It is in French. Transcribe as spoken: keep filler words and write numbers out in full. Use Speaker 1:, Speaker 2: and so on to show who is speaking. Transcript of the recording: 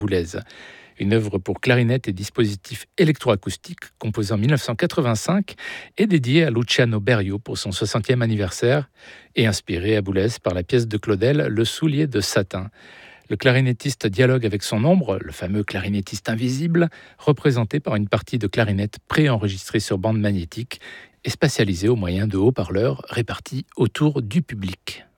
Speaker 1: Boulez. Une œuvre pour clarinette et dispositifs électroacoustiques composée en mille neuf cent quatre-vingt-cinq et dédiée à Luciano Berio pour son soixantième anniversaire et inspirée à Boulez par la pièce de Claudel Le soulier de satin. Le clarinettiste dialogue avec son ombre, le fameux clarinettiste invisible, représenté par une partie de clarinette préenregistrée sur bande magnétique et spatialisée au moyen de haut-parleurs répartis autour du public.